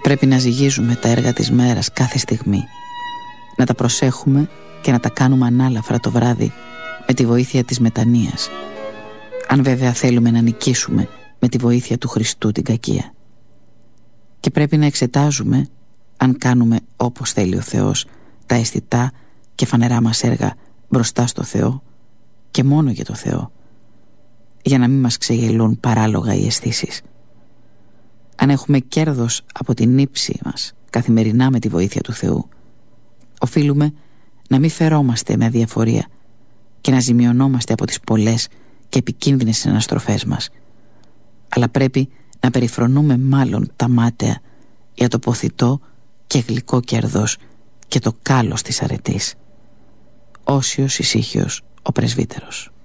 Πρέπει να ζυγίζουμε τα έργα της μέρας κάθε στιγμή, να τα προσέχουμε και να τα κάνουμε ανάλαφρα το βράδυ με τη βοήθεια της μετανοίας, αν βέβαια θέλουμε να νικήσουμε με τη βοήθεια του Χριστού την κακία. Και πρέπει να εξετάζουμε αν κάνουμε όπως θέλει ο Θεός τα αισθητά και φανερά μας έργα μπροστά στο Θεό και μόνο για το Θεό, για να μην μας ξεγελούν παράλογα οι αισθήσεις. Αν έχουμε κέρδος από την ύψη μας καθημερινά με τη βοήθεια του Θεού, οφείλουμε να μην φερόμαστε με αδιαφορία και να ζημιωνόμαστε από τις πολλές και επικίνδυνες συναστροφές μας, αλλά πρέπει να περιφρονούμε μάλλον τα μάταια για το ποθητό και γλυκό κέρδος και το κάλος της αρετής. Όσιος ησύχιος ο πρεσβύτερος.